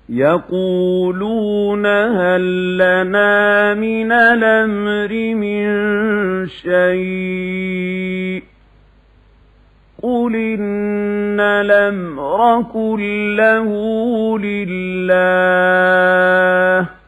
يقولون هل لنا من الأمر من شيء قل إن الأمر كله لله